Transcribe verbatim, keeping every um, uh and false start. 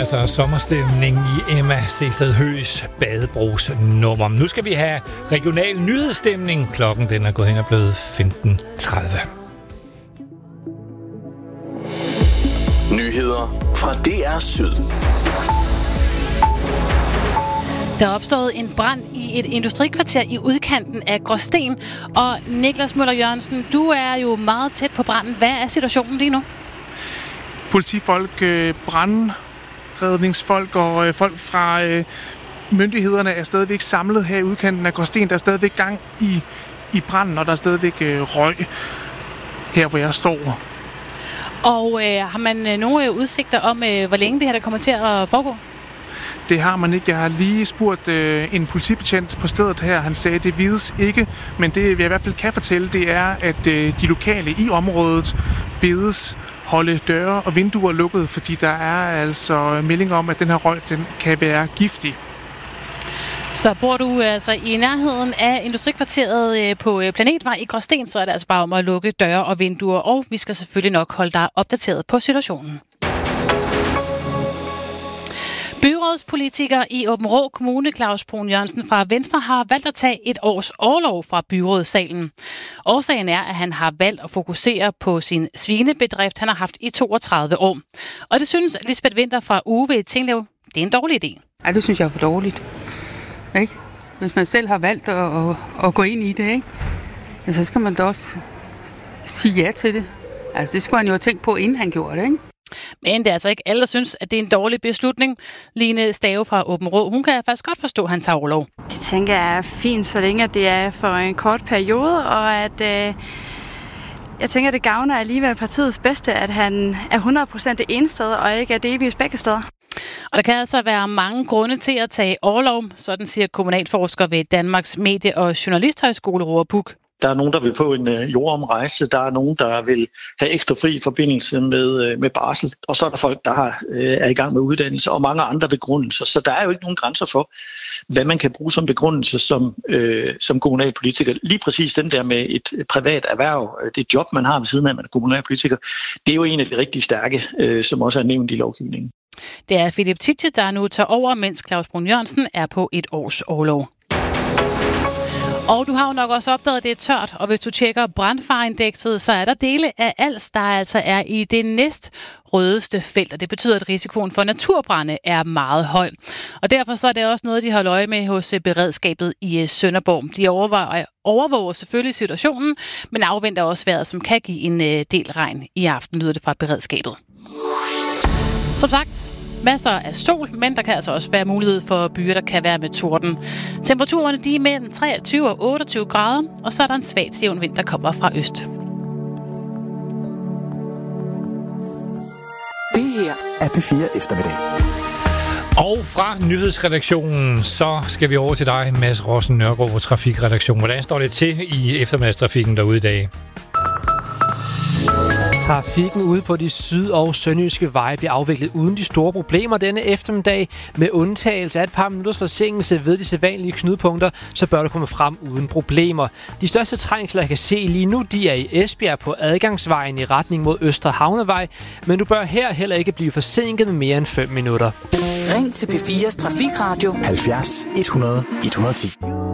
altså sommerstemning i Emma Sehsted Høghs badebrugsnummer. Nu skal vi have regional nyhedsstemning. Klokken den er gået hen og blevet femten tredive. Nyheder fra D R Syd. Der er opstået en brand i et industrikvarter i udkanten af Gråsten. Og Niklas Møller Jørgensen, du er jo meget tæt på branden. Hvad er situationen lige nu? Politifolk, brandredningsfolk og folk fra myndighederne er stadigvæk samlet her i udkanten af Gråsten. Der er stadigvæk gang i, i branden, og der er stadigvæk røg her, hvor jeg står. Og øh, har man nogle udsigter om, øh, hvor længe det her der kommer til at foregå? Det har man ikke. Jeg har lige spurgt øh, en politibetjent på stedet her. Han sagde, at det vides ikke, men det vi i hvert fald kan fortælle, det er, at øh, de lokale i området bedes holde døre og vinduer lukket, fordi der er altså meldinger om, at den her røg den kan være giftig. Så bor du altså i nærheden af industrikvarteret på Planetvej i Gråsten, så er det altså bare om at lukke døre og vinduer, og vi skal selvfølgelig nok holde dig opdateret på situationen. Byrådspolitiker i Aabenraa Kommune, Claus Brun Jørgensen fra Venstre, har valgt at tage et års orlov fra byrådssalen. Årsagen er, at han har valgt at fokusere på sin svinebedrift, han har haft i toogtredive år. Og det synes Lisbeth Winther fra U V Tinglev, det er en dårlig idé. Ja, det synes jeg er for dårligt. Ikke? Hvis man selv har valgt at, at, at gå ind i det, ikke? Ja, så skal man da også sige ja til det. Altså, det skulle han jo have tænkt på, inden han gjorde det, ikke? Men det er altså ikke alle, der synes, at det er en dårlig beslutning. Line Stave fra Aabenraa, hun kan faktisk godt forstå, at han tager orlov. Det tænker jeg er fint, så længe det er for en kort periode, og at øh, jeg tænker, det gavner alligevel partiets bedste, at han er hundrede procent det ene sted, og ikke er delvis begge steder. Og der kan altså være mange grunde til at tage orlov, sådan siger kommunalforsker ved Danmarks Medie- og Journalisthøjskole, Roar Puk. Der er nogen, der vil på en øh, jordomrejse. Der er nogen, der vil have ekstra fri i forbindelse med, øh, med barsel. Og så er der folk, der har, øh, er i gang med uddannelse, og mange andre begrundelser. Så der er jo ikke nogen grænser for, hvad man kan bruge som begrundelse som, øh, som kommunalpolitiker. Lige præcis den der med et privat erhverv, det job, man har ved siden af, man er kommunalpolitiker, det er jo en af de rigtig stærke, øh, som også er nævnt i lovgivningen. Det er Philip Titje, der nu tager over, mens Claus Brun Jørgensen er på et års orlov. Og du har jo nok også opdaget, at det er tørt, og hvis du tjekker brandfareindekset, så er der dele af Als, der altså er i det næst rødeste felt, og det betyder, at risikoen for naturbrande er meget høj. Og derfor så er det også noget, de holder øje med hos beredskabet i Sønderborg. De overvåger, overvåger selvfølgelig situationen, men afventer også vejret, som kan give en del regn i aften, lyder det fra beredskabet. Som sagt, masser af sol, men der kan altså også være mulighed for byer, der kan være med torden. Temperaturerne de er mellem treogtyve og otteogtyve grader, og så er der en svag til jævn vind, der kommer fra øst. Det her er P fire Eftermiddag. Og fra nyhedsredaktionen, så skal vi over til dig, Mads Rossen Nørgaard, trafikredaktion. Hvordan står det til i eftermiddagstrafikken derude i dag? Trafikken ude på de syd- og sønderjyske veje bliver afviklet uden de store problemer denne eftermiddag. Med undtagelse af et par minutters forsinkelse ved de sædvanlige knudepunkter, så bør du komme frem uden problemer. De største trængsler, jeg kan se lige nu, de er i Esbjerg på adgangsvejen i retning mod Østre Havnevej. Men du bør her heller ikke blive forsinket med mere end fem minutter. Ring til P fires Trafikradio halvfjerds et hundrede et hundrede og ti.